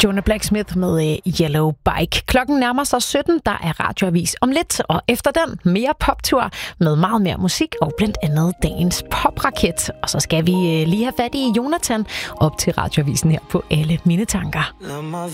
Jonah Blacksmith med Yellow Bike. Klokken nærmer sig 17, der er radioavis om lidt, og efter den mere poptur med meget mere musik og blandt andet dagens popraket. Og så skal vi lige have fat i Jonathan op til radioavisen her på Alle Mine Tanker.